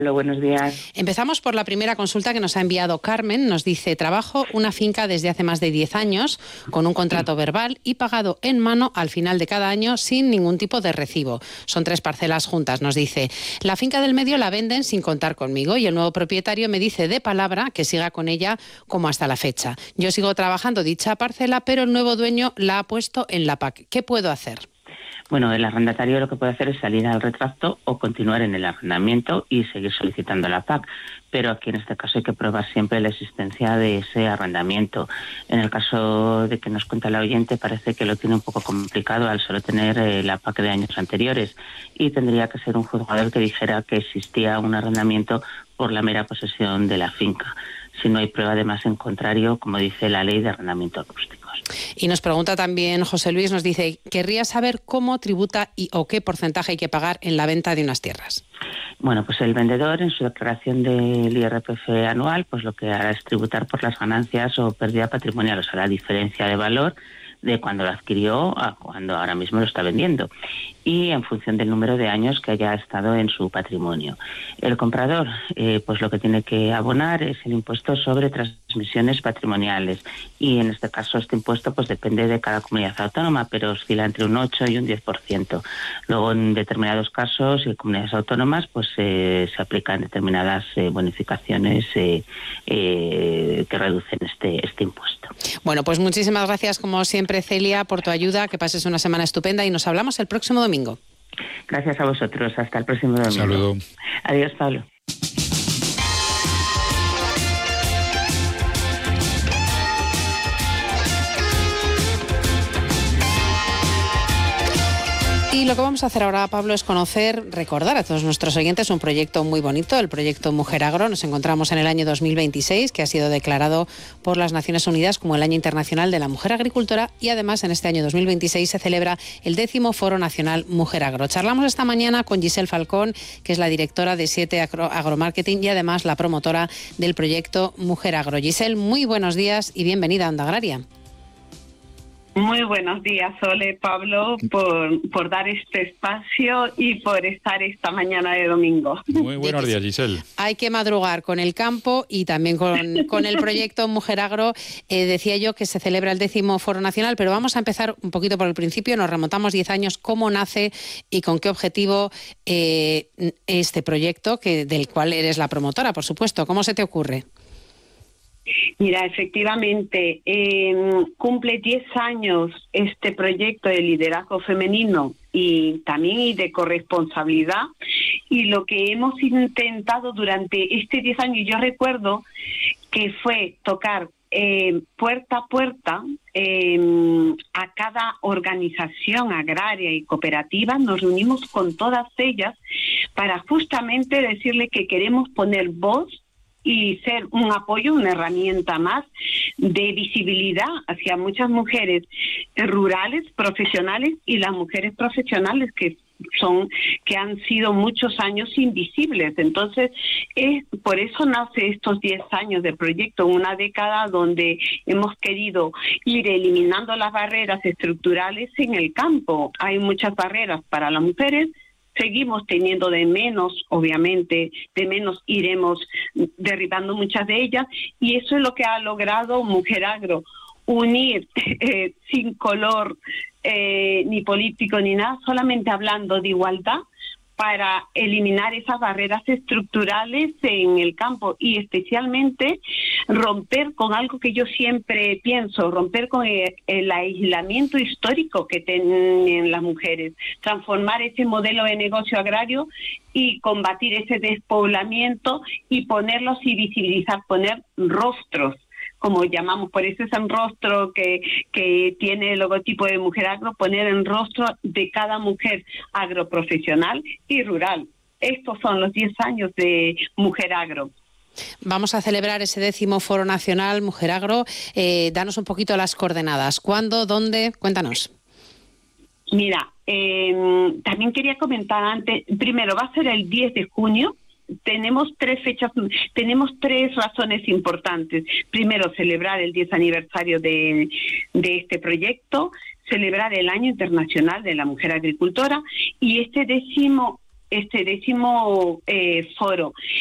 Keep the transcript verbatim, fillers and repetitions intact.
Hola, buenos días. Empezamos por la primera consulta que nos ha enviado Carmen. Nos dice: trabajo una finca desde hace más de diez años con un contrato verbal y pagado en mano al final de cada año sin ningún tipo de recibo. Son tres parcelas juntas. Nos dice: la finca del medio la venden sin contar conmigo y el nuevo propietario me dice de palabra que siga con ella como hasta la fecha. Yo sigo trabajando dicha parcela, pero el nuevo dueño la ha puesto en la P A C. ¿Qué puedo hacer? Bueno, el arrendatario lo que puede hacer es salir al retracto o continuar en el arrendamiento y seguir solicitando la P A C. Pero aquí en este caso hay que probar siempre la existencia de ese arrendamiento. En el caso de que nos cuenta la oyente, parece que lo tiene un poco complicado al solo tener eh, la P A C de años anteriores, y tendría que ser un juzgado el que dijera que existía un arrendamiento por la mera posesión de la finca. Si no hay prueba además en contrario, como dice la ley de arrendamientos rústicos. Y nos pregunta también José Luis, nos dice: querría saber cómo tributa y o qué porcentaje hay que pagar en la venta de unas tierras. Bueno, pues el vendedor en su declaración del I R P F anual, pues lo que hará es tributar por las ganancias o pérdida patrimonial, o sea, la diferencia de valor de cuando lo adquirió a cuando ahora mismo lo está vendiendo, y en función del número de años que haya estado en su patrimonio. El comprador, eh, pues lo que tiene que abonar es el impuesto sobre transmisiones patrimoniales, y en este caso este impuesto pues depende de cada comunidad autónoma, pero oscila entre un ocho y un diez por ciento. Luego, en determinados casos y comunidades autónomas, pues eh, se aplican determinadas eh, bonificaciones eh, eh, que reducen este, este impuesto. Bueno, pues muchísimas gracias como siempre, Celia, por tu ayuda. Que pases una semana estupenda y nos hablamos el próximo domingo. Gracias a vosotros. Hasta el próximo domingo. Saludo. Adiós, Pablo. Y lo que vamos a hacer ahora, Pablo, es conocer, recordar a todos nuestros oyentes un proyecto muy bonito, el proyecto Mujer Agro. Nos encontramos en el año dos mil veintiséis, que ha sido declarado por las Naciones Unidas como el Año Internacional de la Mujer Agricultora, y además en este año dos mil veintiséis se celebra el décimo Foro Nacional Mujer Agro. Charlamos esta mañana con Giselle Falcón, que es la directora de siete Agro, Agromarketing y además la promotora del proyecto Mujer Agro. Giselle, muy buenos días y bienvenida a Onda Agraria. Muy buenos días, Sole, Pablo, por, por dar este espacio y por estar esta mañana de domingo. Muy buenos días, Giselle. Hay que madrugar con el campo y también con, con el proyecto Mujer Agro. Eh, decía yo que se celebra el décimo Foro Nacional, pero vamos a empezar un poquito por el principio. Nos remontamos diez años. ¿Cómo nace y con qué objetivo eh, este proyecto, que del cual eres la promotora, por supuesto? ¿Cómo se te ocurre? Mira, efectivamente, eh, cumple diez años este proyecto de liderazgo femenino y también y de corresponsabilidad, y lo que hemos intentado durante este diez años, yo recuerdo que fue tocar eh, puerta a puerta eh, a cada organización agraria y cooperativa. Nos reunimos con todas ellas para justamente decirle que queremos poner voz y ser un apoyo, una herramienta más de visibilidad hacia muchas mujeres rurales, profesionales, y las mujeres profesionales que son que han sido muchos años invisibles. Entonces, es por eso nace estos diez años de proyecto, una década donde hemos querido ir eliminando las barreras estructurales en el campo. Hay muchas barreras para las mujeres. Seguimos teniendo de menos, obviamente, de menos iremos derribando muchas de ellas, y eso es lo que ha logrado Mujer Agro, unir eh, sin color eh, ni político ni nada, solamente hablando de igualdad, para eliminar esas barreras estructurales en el campo, y especialmente romper con algo que yo siempre pienso, romper con el, el aislamiento histórico que tienen las mujeres, transformar ese modelo de negocio agrario y combatir ese despoblamiento y ponerlos y visibilizar, poner rostros, como llamamos, por eso es un rostro que, que tiene el logotipo de Mujer Agro, poner el rostro de cada mujer agroprofesional y rural. Estos son los diez años de Mujer Agro. Vamos a celebrar ese décimo Foro Nacional Mujer Agro. Eh, danos un poquito las coordenadas. ¿Cuándo? ¿Dónde? Cuéntanos. Mira, eh, también quería comentar antes, primero va a ser el diez de junio. Tenemos tres fechas, tenemos tres razones importantes. Primero, celebrar el diez aniversario de, de este proyecto, celebrar el Año Internacional de la Mujer Agricultora, y este décimo este décimo eh, foro.